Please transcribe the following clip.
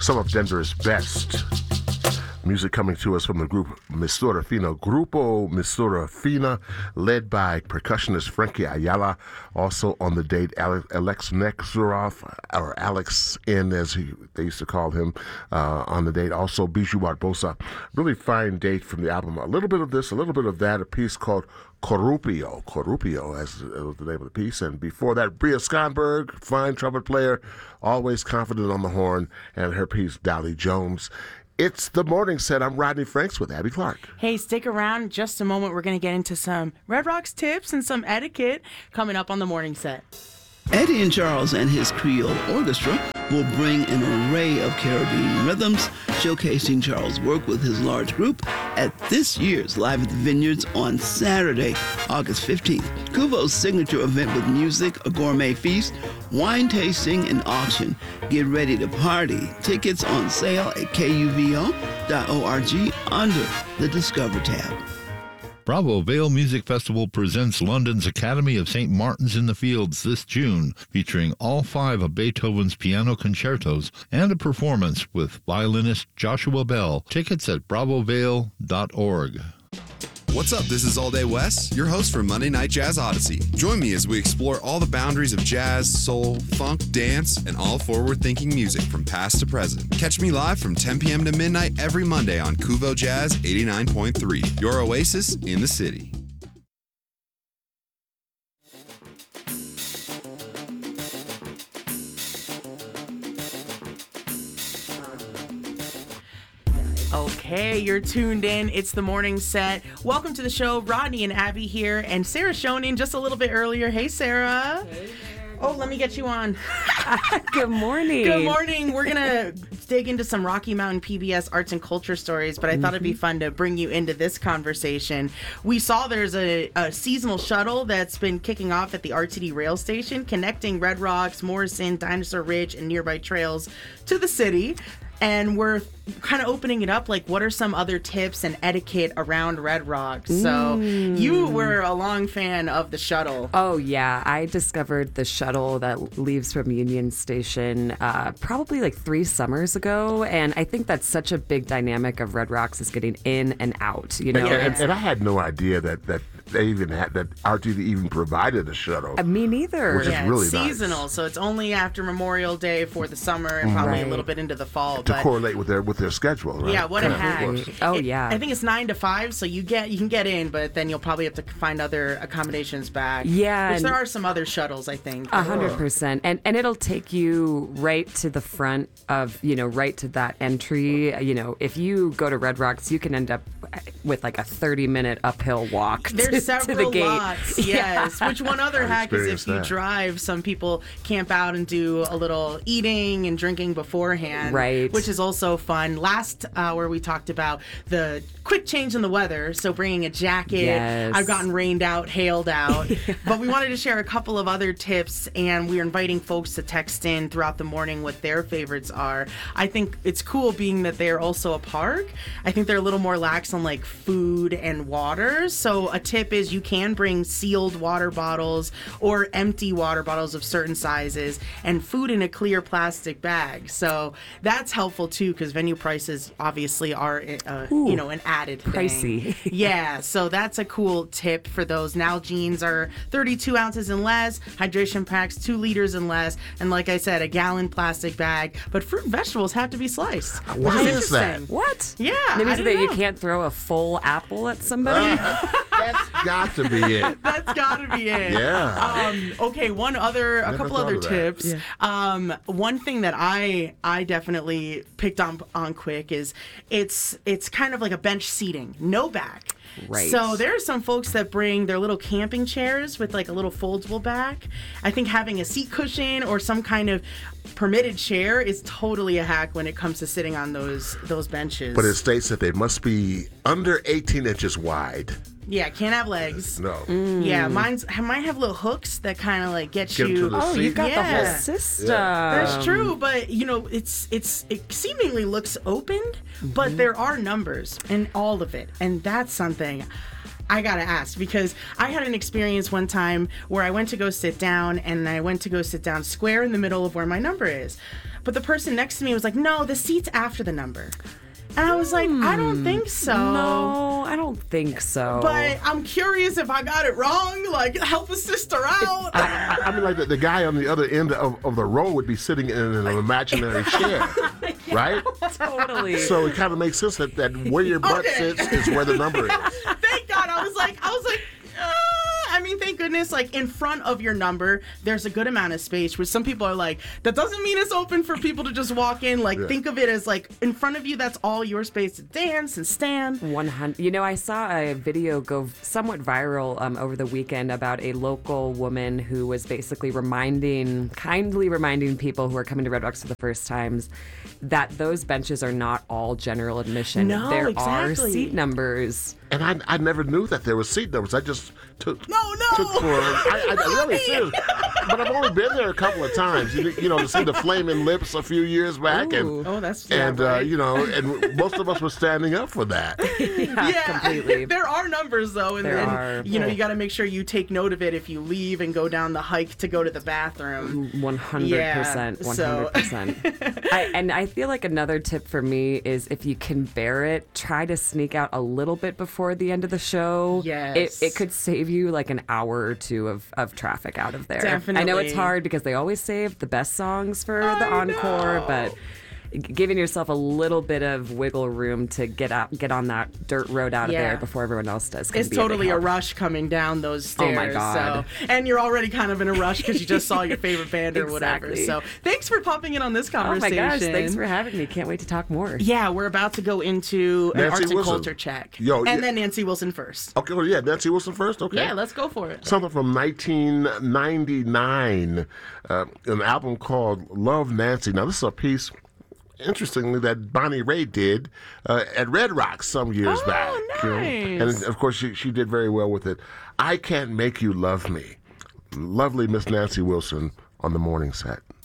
some of Denver's best. Music coming to us from the group Mistura Fina, Grupo Mistura Fina, led by percussionist Frankie Ayala. Also on the date, Alex Nekhzarov, or Alex N, as they used to call him, on the date. Also Bijou Barbosa. Really fine date from the album. A little bit of this, a little bit of that. A piece called Corrupio. Corrupio, as the name of the piece. And before that, Bria Skonberg, fine trumpet player, always confident on the horn, and her piece, Dolly Jones. It's the morning set. I'm Rodney Franks with Abby Clark. Hey, stick around just a moment. We're going to get into some Red Rocks tips and some etiquette coming up on the morning set. Eddie and Charles and his Creole Orchestra will bring an array of Caribbean rhythms, showcasing Charles' work with his large group at this year's Live at the Vineyards on Saturday, August 15th. Kuvo's signature event with music, a gourmet feast, wine tasting, and auction. Get ready to party. Tickets on sale at kuvo.org under the Discover tab. Bravo Vale Music Festival presents London's Academy of St. Martin's in the Fields this June, featuring all 5 of Beethoven's piano concertos and a performance with violinist Joshua Bell. Tickets at bravovale.org. What's up? This is All Day Wes, your host for Monday Night Jazz Odyssey. Join me as we explore all the boundaries of jazz, soul, funk, dance, and all forward-thinking music from past to present. Catch me live from 10 p.m. to midnight every Monday on Kuvo Jazz 89.3, your oasis in the city. Okay, you're tuned in. It's the morning set. Welcome to the show. Rodney and Abby here, and Sarah's shown in just a little bit earlier. Hey, Sarah. Hey. Oh, let me get you on. Good morning. Good morning. We're going to dig into some Rocky Mountain PBS arts and culture stories, but I thought it'd be fun to bring you into this conversation. We saw there's a seasonal shuttle that's been kicking off at the RTD rail station, connecting Red Rocks, Morrison, Dinosaur Ridge, and nearby trails to the city. And we're kind of opening it up, like, what are some other tips and etiquette around Red Rocks? So you were a long fan of the shuttle. Oh, yeah. I discovered the shuttle that leaves from Union Station probably like 3 summers ago. And I think that's such a big dynamic of Red Rocks is getting in and out. You know, and I had no idea that they even had, that RTD even provided a shuttle. Me neither. Which is really it's seasonal, nice. so it's only after Memorial Day for the summer and probably a little bit into the fall. To correlate with their schedule, right? Yeah, what a hack. Yeah. I think it's 9 to 5, so you can get in, but then you'll probably have to find other accommodations back. Yeah. Which there are some other shuttles, I think. 100%. And it'll take you right to the front of, right to that entry. If you go to Red Rocks, you can end up with like a 30-minute uphill walk There's to the several gate. Lots, yes. Yeah. Which one other hack is if you drive, some people camp out and do a little eating and drinking beforehand. Right. Which is also fun. Last hour we talked about the quick change in the weather, so bringing a jacket. Yes. I've gotten rained out, hailed out. But we wanted to share a couple of other tips, and we're inviting folks to text in throughout the morning what their favorites are. I think it's cool being that they're also a park. I think they're a little more lax on like food and water. So a tip is you can bring sealed water bottles or empty water bottles of certain sizes and food in a clear plastic bag. So that's helpful too, because venue prices obviously are an added thing. Pricey. Yeah, so that's a cool tip for those. Nalgene's are 32 ounces and less, hydration packs 2 liters and less, and like I said, a gallon plastic bag. But fruit and vegetables have to be sliced. Why is that? What? Yeah, That means I that don't you know. can't throw a full apple at somebody? That's got to be it. That's gotta be it. Yeah. Okay, a couple other tips. Yeah. One thing that I definitely picked on quick is it's kind of like a bench seating, no back. Right. So there are some folks that bring their little camping chairs with like a little foldable back. I think having a seat cushion or some kind of permitted chair is totally a hack when it comes to sitting on those benches. But it states that they must be under 18 inches wide. Yeah, can't have legs. No. Yeah, mine have little hooks that kind of like get Get 'em you. to the Oh, seat. you got the whole Yeah. system. That's true, but it seemingly looks opened, but there are numbers in all of it, and that's something I gotta ask, because I had an experience one time where I went to go sit down, and I went to go sit down square in the middle of where my number is. But the person next to me was like, no, the seat's after the number. And I was like, I don't think so. No, I don't think so. But I'm curious if I got it wrong. Like, help a sister out. I mean, like the guy on the other end of the row would be sitting in an imaginary chair, right? Totally. So it kind of makes sense that where your butt sits is where the number is. Thank God. I was like, I mean, thank goodness, like, in front of your number, there's a good amount of space, which some people are like, that doesn't mean it's open for people to just walk in. Like, think of it as, like, in front of you, that's all your space to dance and stand. 100. You know, I saw a video go somewhat viral over the weekend about a local woman who was basically kindly reminding people who are coming to Red Rocks for the first times that those benches are not all general admission. No, there exactly. are seat numbers. And I never knew that there were seat numbers. I just took No. I really serious. But I've only been there a couple of times. You know, to see the Flaming Lips a few years back, and right. you know, and most of us were standing up for that. Yeah, completely. There are numbers though, and There then are. you know you got to make sure you take note of it if you leave and go down the hike to go to the bathroom. 100%. Yeah, 100%. And I feel like another tip for me is if you can bear it, try to sneak out a little bit before the end of the show. Yes. It could save you like an hour or two of traffic out of there. Definitely. I know it's hard because they always save the best songs for the encore, but giving yourself a little bit of wiggle room to get on that dirt road out of there before everyone else does. It's totally a rush coming down those stairs. Oh my God. So, and you're already kind of in a rush because you just saw your favorite band or whatever. Exactly. So thanks for popping in on this Oh conversation. my gosh, thanks for having me. Can't wait to talk more. Yeah, we're about to go into an Nancy arts and Wilson. culture check. And then Nancy Wilson first. Okay, well, yeah, Nancy Wilson first. Okay. Yeah, let's go for it. Something from 1999, an album called Love Nancy. Now, this is a piece, interestingly, that Bonnie Raitt did at Red Rocks some years back. Nice. You know? And, of course, she did very well with it. I Can't Make You Love Me. Lovely Miss Nancy Wilson on the morning set.